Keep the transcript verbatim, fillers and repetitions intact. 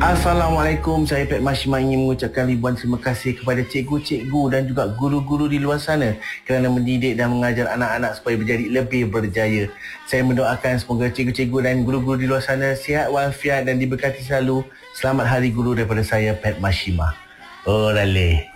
Assalamualaikum, saya Pat Mashima ingin mengucapkan ribuan terima kasih kepada cikgu-cikgu dan juga guru-guru di luar sana kerana mendidik dan mengajar anak-anak supaya menjadi lebih berjaya. Saya mendoakan semoga cikgu-cikgu dan guru-guru di luar sana sihat walafiat dan diberkati selalu. Selamat Hari Guru daripada saya, Pat Mashima. Oh, lale.